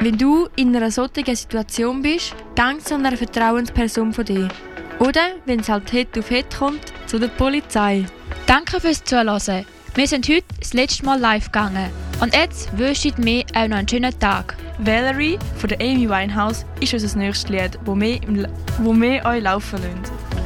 Wenn du in einer solchen Situation bist, denk zu einer Vertrauensperson von dir. Oder, wenn es halt Hit auf Hit kommt, zu der Polizei. Danke fürs Zuhören. Wir sind heute das letzte Mal live gegangen. Und jetzt wünschen wir auch noch einen schönen Tag. Valerie von der Amy Winehouse ist unser nächstes Lied, das wir euch laufen lassen.